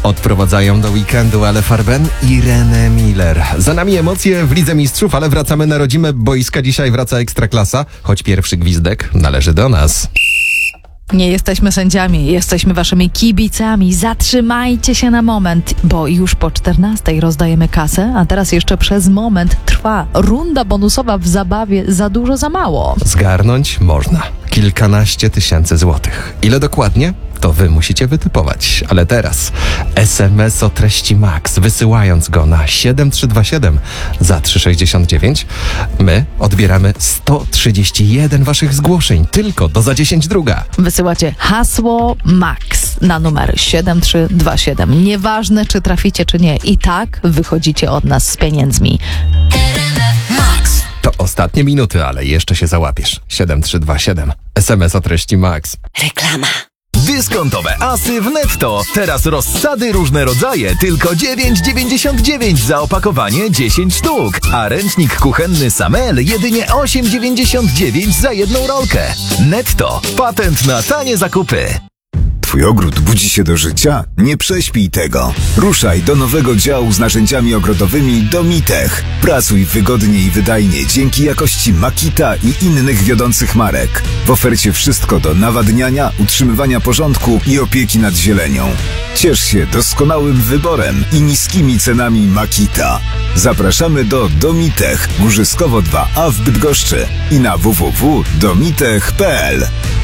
Odprowadzają do weekendu Ale Farben i René Miller. Za nami emocje w Lidze Mistrzów, ale wracamy na rodzime boiska. Dzisiaj wraca Ekstraklasa, choć pierwszy gwizdek należy do nas. Nie jesteśmy sędziami, jesteśmy waszymi kibicami. Zatrzymajcie się na moment, bo już po 14 rozdajemy kasę, a teraz jeszcze przez moment trwa runda bonusowa w zabawie Za dużo, za mało. Zgarnąć można kilkanaście tysięcy złotych. Ile dokładnie? To wy musicie wytypować. Ale teraz SMS o treści MAX, wysyłając go na 7327 za 3,69, my odbieramy 131 waszych zgłoszeń tylko do za 10 druga. Wysyłacie hasło MAX na numer 7327. Nieważne, czy traficie, czy nie. I tak wychodzicie od nas z pieniędzmi. MAX. To ostatnie minuty, ale jeszcze się załapiesz. 7327. SMS o treści MAX. Reklama. Dyskontowe asy w Netto. Teraz rozsady różne rodzaje, tylko 9,99 za opakowanie 10 sztuk. A ręcznik kuchenny Samel jedynie 8,99 za jedną rolkę. Netto. Patent na tanie zakupy. Twój ogród budzi się do życia? Nie prześpij tego. Ruszaj do nowego działu z narzędziami ogrodowymi Domitech. Pracuj wygodnie i wydajnie dzięki jakości Makita i innych wiodących marek. W ofercie wszystko do nawadniania, utrzymywania porządku i opieki nad zielenią. Ciesz się doskonałym wyborem i niskimi cenami Makita. Zapraszamy do Domitech, Górzyskowo 2A w Bydgoszczy i na www.domitech.pl.